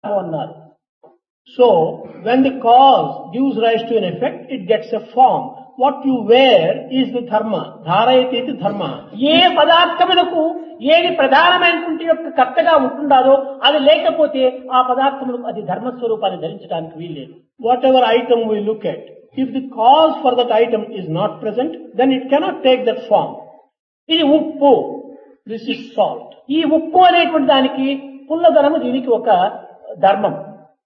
అన్నారు. So, when the cause gives rise to an effect, it gets a form. What you wear is the dharma. Dharayati iti dharma. ఏ పదార్థములకు ఏది ప్రధానమైనటువంటి యొక్క కర్తగా ఉంటుండాలో అది లేకపోతే ఆ పదార్థములకు అది ధర్మస్వరూపాన్ని ధరించడానికి వీల్లేదు. Whatever item we look at, if the cause for that item is not present, then it cannot take that form. ఇది ఉప్పు. This is salt. ఈ ఉప్పు అనేటువంటి దానికి పుల్లదనము దీనికి ఒక ధర్మం.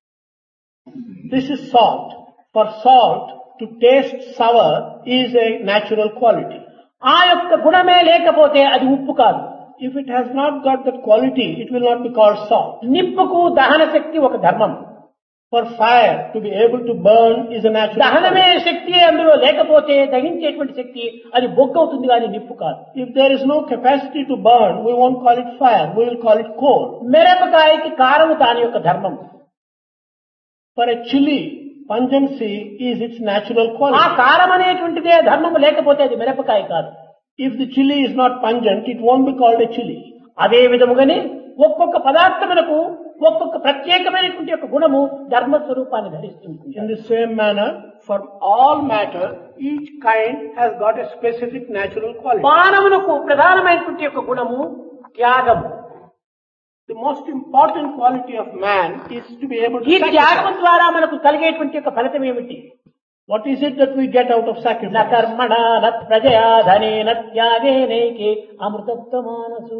This is salt. For salt to taste sour is a natural quality. ఆ యొక్క గుణమే లేకపోతే అది ఉప్పు కాదు. If it has not got that quality, it will not be called salt. నిప్పుకు దహన శక్తి ఒక ధర్మం. For fire to be able to burn is a natural దహనమే quality. శక్తి అందులో లేకపోతే దహించేటువంటి శక్తి అది బొగ్గు అవుతుంది కానీ నిప్పు కాదు. If there is no capacity to burn, we won't call it fire, we will call it coal. మిరపకాయకి కారము దాని యొక్క ధర్మం. For a chili, pungency is its natural ఆ quality. కారం అనేటువంటిదే ధర్మము లేకపోతే అది మిరపకాయ కాదు. If the chili is not pungent, it won't be called a chili. అదే విధముగానే ఒక్కొక్క పదార్థమునకు ఒక్కొక్క ప్రత్యేకమైనటువంటి యొక్క గుణము ధర్మస్వరూపాన్ని ధరిస్తుంది. In the same manner, for all matter, each kind has got a specific natural quality. మానవునకు ప్రధానమైనటువంటి యొక్క గుణము త్యాగము. The most important quality of man is to be able to ఈ త్యాగం sacrifice. ద్వారా మనకు కలిగేటువంటి యొక్క ఫలితం ఏమిటి? What is it that we get out of న sacrifice? కర్మణ న ప్రజయా ధనేన త్యాగేనైకే అమృతత్వమానసు.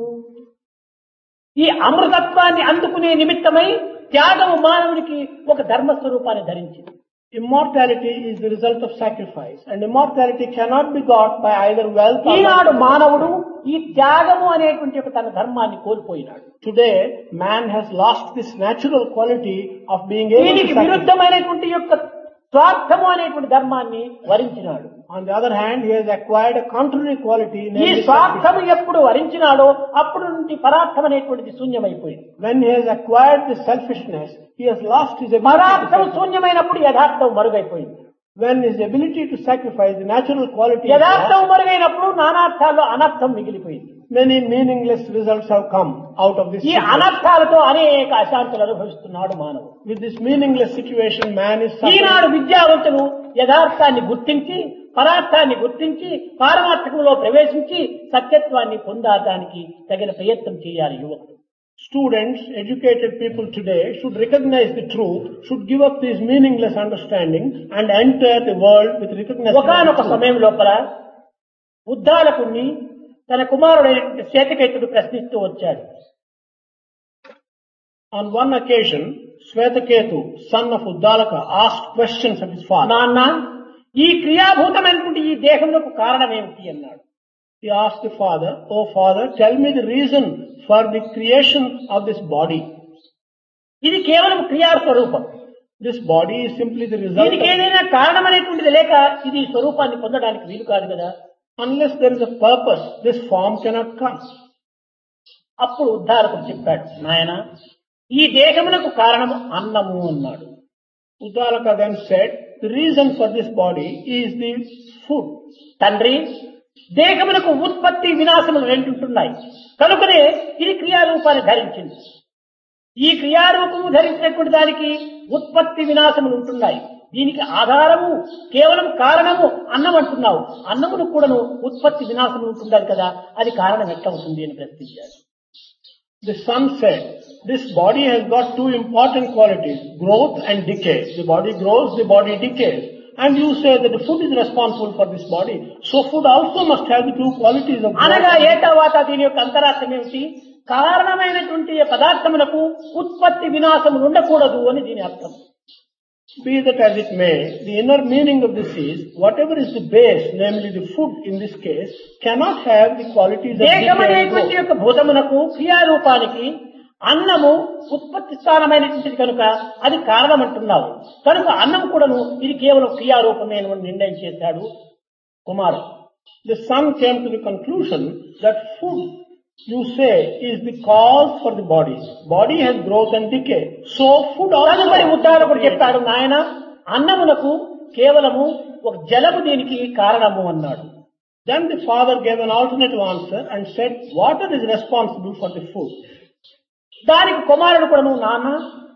ఈ అమృతత్వాన్ని అందుకునే నిమిత్తమై త్యాగము మానవుడికి ఒక ధర్మస్వరూపాన్ని ధరించింది. Immortality is the result of sacrifice, and immortality cannot be got by either wealth or Eenadu wealth. మానవుడు ఈ త్యాగము అనేటువంటి ఒక తన ధర్మాన్ని కోల్పోయినాడు. Today, man has lost this natural quality of being able to దీనికి sacrifice. విరుద్ధమైనటువంటి యొక్క స్వార్థము అనేటువంటి ధర్మాన్ని వరించినాడు. On the other hand, he has acquired a contrary quality, ఈ namely స్వార్థము sacrifice. ఎప్పుడు వరించినాడో అప్పుడు నుండి పరార్థం అనేటువంటిది శూన్యమైపోయింది. When he has acquired this selfishness, he has lost his ability to పరార్థం sacrifice. శూన్యమైనప్పుడు యథార్థం మరుగైపోయింది. When his ability to sacrifice the natural quality is యథార్థం lost, మరుగైనప్పుడు నానార్థాల్లో అనర్థం మిగిలిపోయింది. many meaningless results have come out of this ఈ situation. అనర్థాలతో అనేక అశాంతులు అనుభవిస్తున్నాడు మానవుడు. With this meaningless situation, man is suffering. ఈనాడు విద్యావంతులు యథార్థాన్ని గుర్తించి పరార్థాన్ని గుర్తించి పారమార్థకంలో ప్రవేశించి సత్యత్వాన్ని పొందడానికి తగిన ప్రయత్నం చేయాలి యువకుడు. Students, educated people today should recognize the truth, should give up this meaningless understanding and enter the world with recognition of the ఒకానొక truth. సమయం లోపల ఉద్దాలకుణ్ణి తన కుమారుడైనటువంటి శ్వేతకేతుడు ప్రశ్నిస్తూ వచ్చాడు. On one occasion, Swetaketu, son of Uddalaka, asked questions of his father. నాన్న ఈ క్రియాభూతమైనటువంటి ఈ దేహంలో కారణం ఏమిటి అన్నాడు. He asked the father, "Oh father, tell me the reason for the creation of this body. ఇది కేవలం క్రియాస్వరూపం. This body is simply the result దీనికి of... ఏదైనా కారణం అనేటువంటిది లేక ఇది స్వరూపాన్ని పొందడానికి వీలు కాదు కదా. Unless there is a purpose, this form cannot come." అప్పుడు ఉద్ధారకుడు చెప్పాడు, నాయన ఈ దేహమునకు కారణము అన్నము అన్నాడు. Uddalaka then said, "The reason for this body is the food." తండ్రి దేహమునకు ఉత్పత్తి వినాశములు రెండుంటున్నాయి కనుకనే ఇది క్రియారూపాన్ని ధరించింది. ఈ క్రియారూపము ధరించినటువంటి దానికి ఉత్పత్తి వినాశములు ఉంటున్నాయి. దీనికి ఆధారము కేవలం కారణము అన్నం అంటున్నావు. అన్నమును కూడాను ఉత్పత్తి వినాశములు ఉంటున్నారు కదా, అది కారణం ఎట్లా అవుతుంది అని ప్రశ్నించారు. The son said, "This body has got two important qualities, growth and decay. The body grows, the body decays. And you say that the food is responsible for this body. So food also must have the two qualities of growth." అనగా ఏ తర్వాత దీని యొక్క అంతరార్థం ఏమిటి? కారణమైనటువంటి పదార్థములకు ఉత్పత్తి వినాశములు ఉండకూడదు అని దీని అర్థం. Be that as it may, the inner meaning of this is, whatever is the base, namely the food in this case, cannot have the qualities of decay and దేహమనేటువంటి growth. యొక్క భూతమునకు క్రియారూపానికి అన్నము ఉత్పత్తి స్థానమైనటువంటిది కనుక అది కారణం అంటున్నావు. కనుక అన్నం కూడాను ఇది కేవలం క్రియారూపమే అని నిర్ణయం చేశాడు కుమారుడు. The son came to the conclusion that food, you say, is the cause for the body. Body has growth and decay. So food also... తదుపరి ఉద్ధారకుడు చెప్పాడు, నాయన అన్నమునకు కేవలము ఒక జలము దీనికి కారణము అన్నాడు. Then the father gave an alternative answer and said, water is responsible for the food. దానికి కుమారుడు కూడా, నాన్న